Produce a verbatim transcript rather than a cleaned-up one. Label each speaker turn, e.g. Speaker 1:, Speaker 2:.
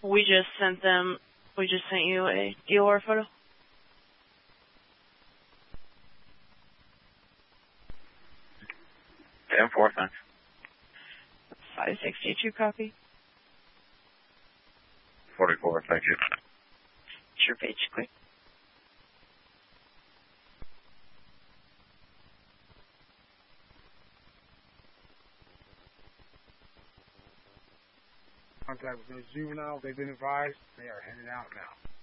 Speaker 1: We just sent them, we just sent you a D O R photo.
Speaker 2: ten four, thanks.
Speaker 1: five sixty-two copy.
Speaker 2: forty-four, thank you.
Speaker 1: Sure page, quick.
Speaker 3: Contact with those juveniles. They've been advised. They are headed out now.